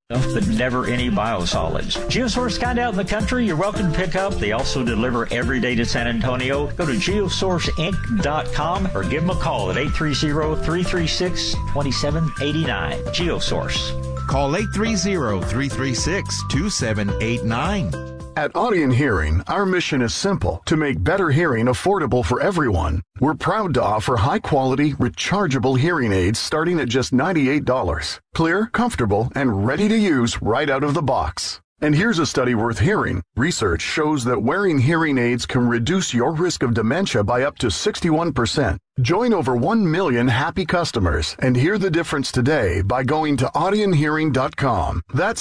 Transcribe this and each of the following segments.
But never any biosolids. GeoSource kind out in the country, you're welcome to pick up. They also deliver every day to San Antonio. Go to geosourceinc.com or give them a call at 830-336-2789. GeoSource. Call 830-336-2789. At Audion Hearing, our mission is simple: to make better hearing affordable for everyone. We're proud to offer high-quality, rechargeable hearing aids starting at just $98. Clear, comfortable, and ready to use right out of the box. And here's a study worth hearing. Research shows that wearing hearing aids can reduce your risk of dementia by up to 61%. Join over 1 million happy customers and hear the difference today by going to audionhearing.com. That's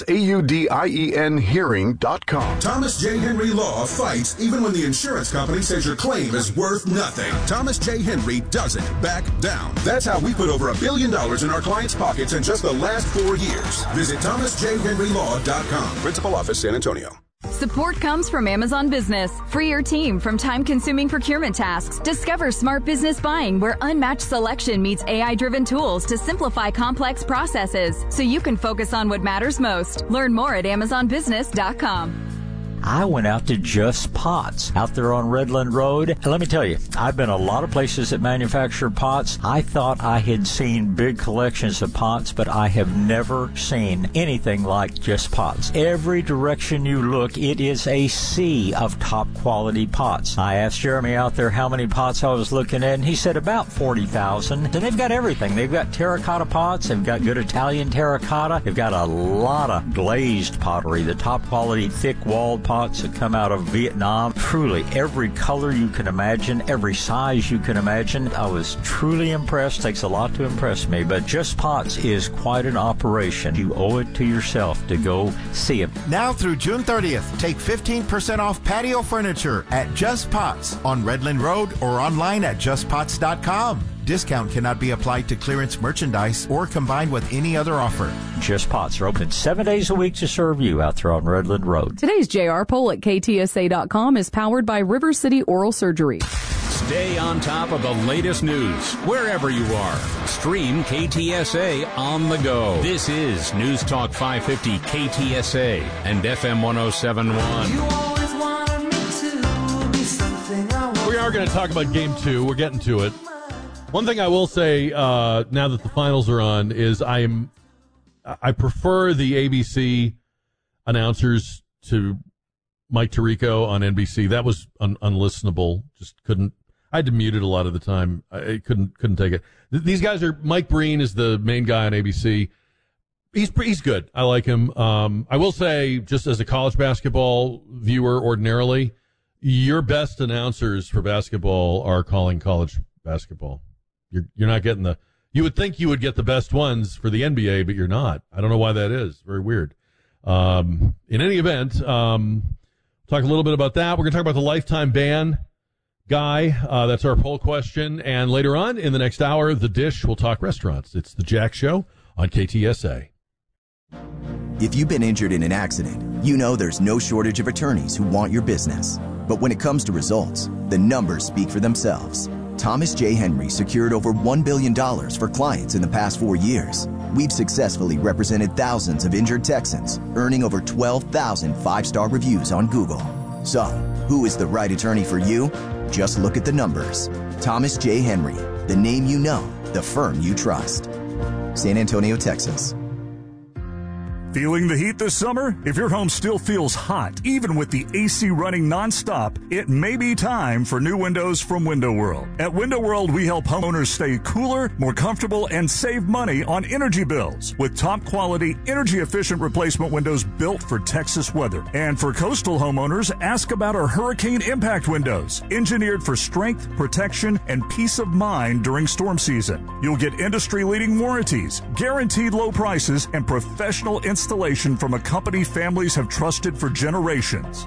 AUDIEN hearing.com. Thomas J. Henry Law fights even when the insurance company says your claim is worth nothing. Thomas J. Henry doesn't back down. That's how we put over $1 billion in our clients' pockets in just the last 4 years. Visit thomasjhenrylaw.com. Principal Office, San Antonio. Support comes from Amazon Business. Free your team from time-consuming procurement tasks. Discover smart business buying where unmatched selection meets AI-driven tools to simplify complex processes so you can focus on what matters most. Learn more at amazonbusiness.com. I went out to Just Pots out there on Redland Road. And let me tell you, I've been a lot of places that manufacture pots. I thought I had seen big collections of pots, but I have never seen anything like Just Pots. Every direction you look, it is a sea of top quality pots. I asked Jeremy out there how many pots I was looking at, and he said about 40,000. And they've got everything. They've got terracotta pots. They've got good Italian terracotta. They've got a lot of glazed pottery, the top quality thick-walled pots that come out of Vietnam. Truly, every color you can imagine, every size you can imagine. I was truly impressed. Takes a lot to impress me, but Just Pots is quite an operation. You owe it to yourself to go see it. Now through June 30th, take 15% off patio furniture at Just Pots on Redland Road or online at justpots.com. Discount cannot be applied to clearance merchandise or combined with any other offer. Just Pots are open 7 days a week to serve you out there on Redland Road. Today's JR poll at KTSA.com is powered by River City Oral Surgery. Stay on top of the latest news wherever you are. Stream KTSA on the go. This is News Talk 550 KTSA and FM 1071. You always wanted me to be something I want. We are going to talk about Game 2. We're getting to it. One thing I will say now that the finals are on is I prefer the ABC announcers to Mike Tirico on NBC. That was unlistenable. Just couldn't. I had to mute it a lot of the time. I couldn't take it. These guys are. Mike Breen is the main guy on ABC. He's good. I like him. I will say, just as a college basketball viewer, ordinarily, your best announcers for basketball are calling college basketball. You're not getting you would think you would get the best ones for the NBA, but you're not. I don't know why that is. Very weird. In any event, talk a little bit about that. We're going to talk about the lifetime ban guy. That's our poll question. And later on in the next hour, The Dish will talk restaurants. It's the Jack Show on KTSA. If you've been injured in an accident, you know there's no shortage of attorneys who want your business. But when it comes to results, the numbers speak for themselves. Thomas J. Henry secured over $1 billion for clients in the past 4 years. We've successfully represented thousands of injured Texans, earning over 12,000 five-star reviews on Google. So, who is the right attorney for you? Just look at the numbers. Thomas J. Henry, the name you know, the firm you trust. San Antonio, Texas. Feeling the heat this summer? If your home still feels hot, even with the AC running nonstop, it may be time for new windows from Window World. At Window World, we help homeowners stay cooler, more comfortable, and save money on energy bills with top-quality, energy-efficient replacement windows built for Texas weather. And for coastal homeowners, ask about our hurricane impact windows, engineered for strength, protection, and peace of mind during storm season. You'll get industry-leading warranties, guaranteed low prices, and professional installation from a company families have trusted for generations.